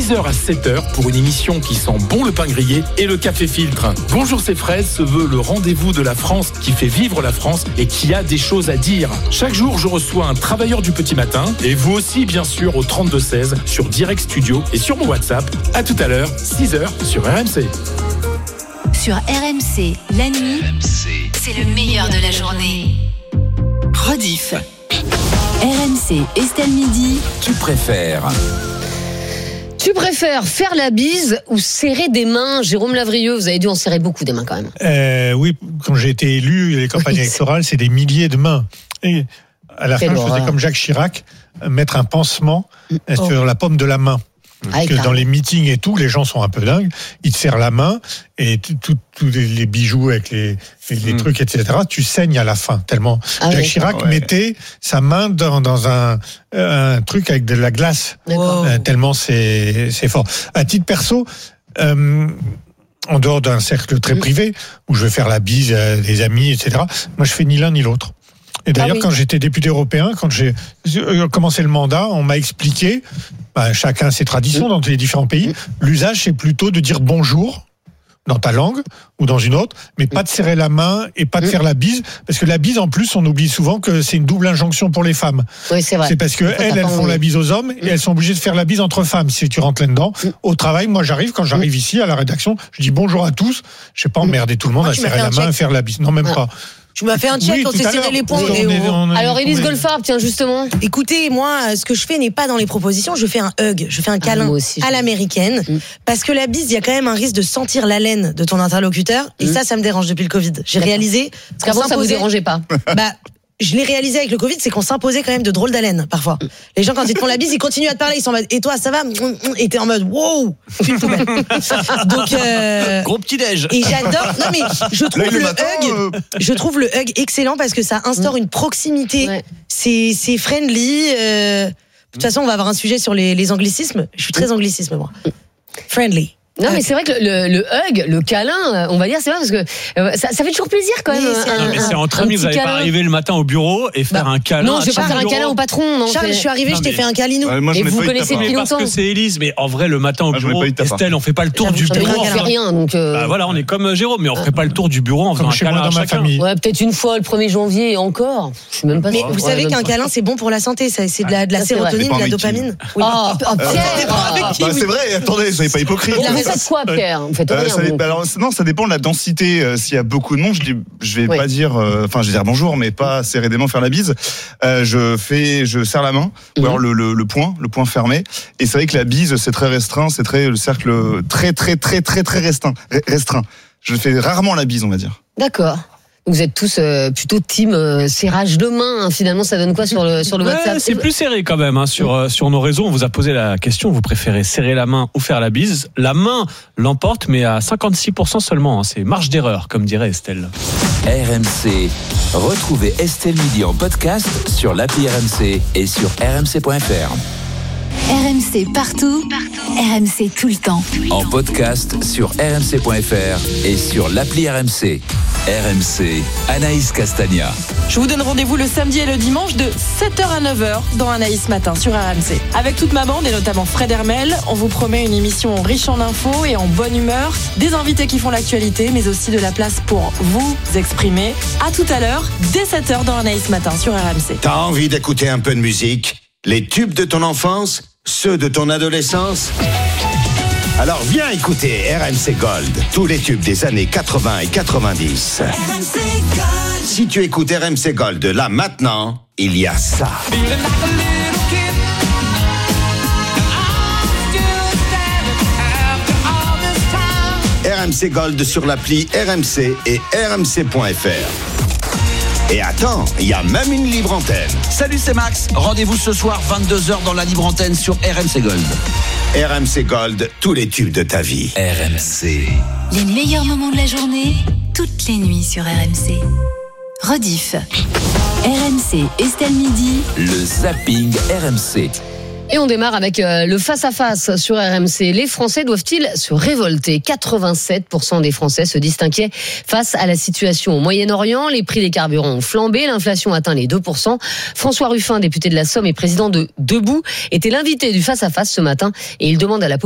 6h à 7h pour une émission qui sent bon le pain grillé et le café filtre. Bonjour c'est Fraise se veut le rendez-vous de la France qui fait vivre la France et qui a des choses à dire. Chaque jour, je reçois un travailleur du petit matin et vous aussi bien sûr au 3216 sur Direct Studio et sur mon WhatsApp. À tout à l'heure, 6h sur RMC. Sur RMC, la nuit, c'est le meilleur de la journée. Rediff. RMC, Estelle Midi. Tu préfères faire la bise ou serrer des mains? Jérôme Lavrieux, vous avez dû en serrer beaucoup des mains quand même. Oui, quand j'ai été élu, les campagnes électorales, c'est des milliers de mains. Et à la fin, je faisais comme Jacques Chirac, mettre un pansement sur la paume de la main. Parce que dans les meetings et tout, les gens sont un peu dingues. Ils te serrent la main et tous les bijoux avec les trucs, etc. Tu saignes à la fin tellement. Jacques Chirac mettait sa main dans un truc avec de la glace. Tellement c'est fort. À titre perso, en dehors d'un cercle très privé où je vais faire la bise à des amis, etc. Moi, je fais ni l'un ni l'autre. Et d'ailleurs, quand j'étais député européen, quand j'ai commencé le mandat, on m'a expliqué, chacun ses traditions dans les différents pays, l'usage c'est plutôt de dire bonjour dans ta langue ou dans une autre, mais pas de serrer la main et pas de faire la bise, parce que la bise en plus, on oublie souvent que c'est une double injonction pour les femmes. Oui, c'est vrai. C'est parce que elles font la bise aux hommes et elles sont obligées de faire la bise entre femmes. Si tu rentres là-dedans, au travail, moi quand j'arrive ici à la rédaction, je dis bonjour à tous. Je sais pas emmerder tout le monde à serrer la main et faire la bise. Non, même pas. Tu m'as fait un check quand tu t'es serré les poings. Alors, Élise Goldfarb, tiens, justement. Écoutez, moi, ce que je fais n'est pas dans les propositions. Je fais un hug. Je fais un câlin à l'américaine. Parce que la bise, il y a quand même un risque de sentir l'haleine de ton interlocuteur. Et ça me dérange depuis le Covid. J'ai réalisé. Parce qu'avant, ça vous dérangeait pas. Je l'ai réalisé avec le Covid, c'est qu'on s'imposait quand même de drôles d'haleine, parfois. Les gens, quand ils te font la bise, ils continuent à te parler, ils sont en mode, et toi, ça va? Et t'es en mode, wow! Donc, gros petit-déj. Et j'adore, non mais, je trouve le hug excellent parce que ça instaure une proximité. Ouais. C'est friendly, de toute façon, on va avoir un sujet sur les anglicismes. Je suis très anglicisme, moi. Friendly. Non, mais c'est vrai que le hug, le câlin, on va dire, c'est vrai parce que ça fait toujours plaisir quand même. Non, mais c'est entre amis, vous n'allez pas arriver le matin au bureau et faire un câlin. Non, je vais pas faire un câlin au patron. Non, Charles, je suis arrivé, je t'ai fait un câlinou. Et vous connaissez depuis longtemps. Parce que c'est Élise, mais en vrai, le matin au bureau, Estelle, on fait pas le tour du bureau. On fait rien, donc. Voilà, on est comme Jérôme, mais on ferait pas le tour du bureau en faisant un câlin à chacun. Ouais, peut-être une fois le 1er janvier et encore. Je suis même pas sûr. Mais vous savez qu'un câlin, c'est bon pour la santé. C'est de la sérotonine, de la dopamine. Oh, Pierre. C'est vrai, attendez, soyez pas hypocrite. Il a fait quoi, Pierre? Ça dépend de la densité. S'il y a beaucoup de monde, je vais pas dire, je vais dire bonjour, mais pas serrer des mains, faire la bise. Je serre la main, ou alors le poing fermé. Et c'est vrai que la bise, c'est très restreint, le cercle très restreint. Je fais rarement la bise, on va dire. D'accord. Vous êtes tous plutôt team serrage de main. Finalement, ça donne quoi sur le WhatsApp? C'est plus serré quand même. Sur nos réseaux, on vous a posé la question. Vous préférez serrer la main ou faire la bise? La main l'emporte, mais à 56% seulement. C'est marge d'erreur, comme dirait Estelle. RMC. Retrouvez Estelle Midi en podcast sur l'appli RMC et sur rmc.fr. RMC partout, RMC tout le temps. En podcast sur rmc.fr et sur l'appli RMC. RMC, Anaïs Castagna. Je vous donne rendez-vous le samedi et le dimanche de 7h à 9h dans Anaïs Matin sur RMC. Avec toute ma bande et notamment Fred Hermel, on vous promet une émission riche en infos et en bonne humeur, des invités qui font l'actualité, mais aussi de la place pour vous exprimer. À tout à l'heure, dès 7h dans Anaïs Matin sur RMC. T'as envie d'écouter un peu de musique? Les tubes de ton enfance? Ceux de ton adolescence? Alors viens écouter RMC Gold, tous les tubes des années 80 et 90. RMC Gold. Si tu écoutes RMC Gold là maintenant, il y a ça. RMC Gold sur l'appli RMC et rmc.fr. Et attends, il y a même une libre antenne. Salut, c'est Max. Rendez-vous ce soir 22h dans la libre antenne sur RMC Gold. RMC Gold, tous les tubes de ta vie. RMC. Les meilleurs moments de la journée, toutes les nuits sur RMC. Rediff. RMC, Estelle Midi. Le zapping RMC. Et on démarre avec le face-à-face sur RMC. Les Français doivent-ils se révolter? 87% des Français se disent inquiets face à la situation au Moyen-Orient. Les prix des carburants ont flambé, l'inflation atteint les 2%. François Ruffin, député de la Somme et président de Debout, était l'invité du face-à-face ce matin et il demande à la